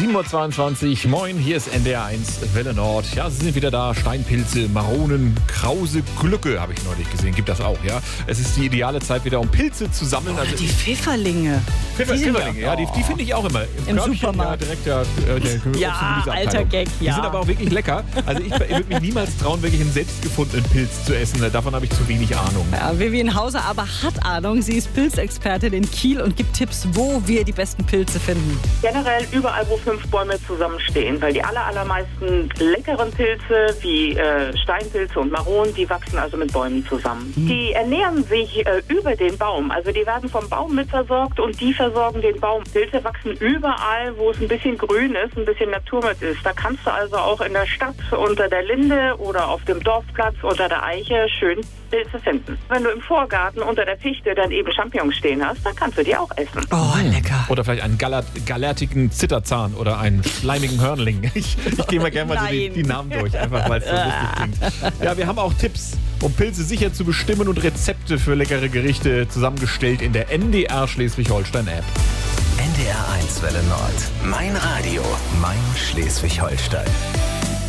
7.22 Uhr, moin, hier ist NDR1 Welle Nord. Ja, sie sind wieder da, Steinpilze, Maronen, Krause, Glücke, habe ich neulich gesehen, gibt das auch, ja. Es ist die ideale Zeit wieder, um Pilze zu sammeln. Oder die Pfifferlinge. Pfifferlinge, ja, die finde ich auch immer. Im Körbchen, Supermarkt. Ja, direkt der Obst- und Gemüseabteilung. Alter Gag, ja. Die sind aber auch wirklich lecker. Also ich würde mich niemals trauen, wirklich einen selbstgefundenen Pilz zu essen. Davon habe ich zu wenig Ahnung. Ja, Vivian Hauser aber hat Ahnung. Sie ist Pilzexpertin in Kiel und gibt Tipps, wo wir die besten Pilze finden. Generell überall, wo 5 Bäume zusammenstehen, weil die allermeisten leckeren Pilze wie Steinpilze und Maronen, die wachsen also mit Bäumen zusammen. Die ernähren sich über den Baum, also die werden vom Baum mitversorgt und die versorgen den Baum. Pilze wachsen überall, wo es ein bisschen grün ist, ein bisschen Natur mit ist. Da kannst du also auch in der Stadt unter der Linde oder auf dem Dorfplatz unter der Eiche schön Pilze finden. Wenn du im Vorgarten unter der Fichte dann eben Champignons stehen hast, dann kannst du die auch essen. Oh, lecker. Oder vielleicht einen galertigen Zitterzahn oder einen schleimigen Hörnling. Ich gehe mal gerne mal so die Namen durch, einfach weil es so lustig klingt. Ja, wir haben auch Tipps, um Pilze sicher zu bestimmen und Rezepte für leckere Gerichte zusammengestellt in der NDR Schleswig-Holstein-App. NDR1 Welle Nord. Mein Radio. Mein Schleswig-Holstein.